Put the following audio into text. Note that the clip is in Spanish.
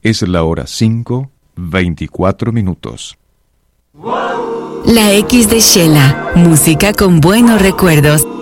Es la hora 5:24. La X de Shela, música con buenos recuerdos.